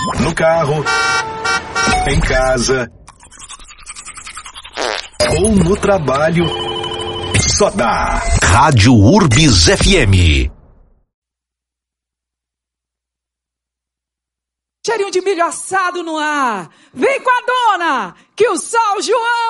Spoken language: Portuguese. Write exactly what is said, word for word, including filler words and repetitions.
No carro, em casa ou no trabalho, só dá Rádio Urbis F M. Cheirinho de milho assado no ar. Vem com a dona, que o São João